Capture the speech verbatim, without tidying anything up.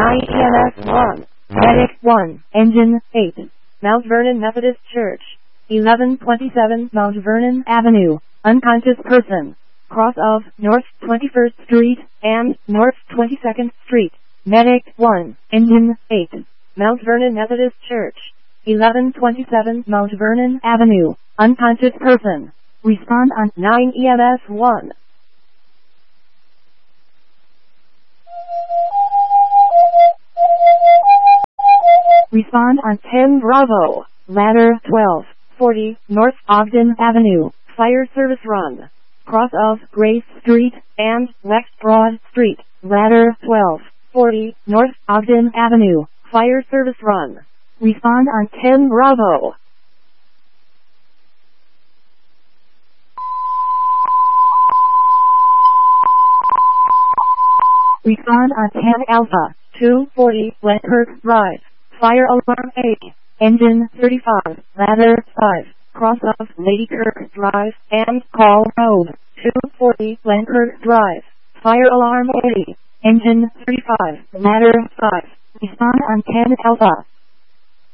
nine E M S one. Medic one. Engine eight. Mount Vernon Methodist Church. eleven twenty-seven Mount Vernon Avenue. Unconscious person. Cross of North twenty-first Street and North twenty-second Street. Medic one. Engine eight. Mount Vernon Methodist Church. eleven twenty-seven Mount Vernon Avenue. Unconscious person. Respond on nine E M S one. Respond on ten Bravo. Ladder twelve forty North Ogden Avenue. Fire service run. Cross of Grace Street and West Broad Street. Ladder twelve forty North Ogden Avenue. Fire service run. Respond on ten Bravo. Respond on ten Alpha. two forty Glenkirk Drive. Fire alarm eight. Engine thirty-five. Ladder five. Cross of Ladykirk Drive and Call Road. two forty Glenkirk Drive. Fire alarm eighty. Engine thirty-five. Ladder five. Respond on ten Alpha.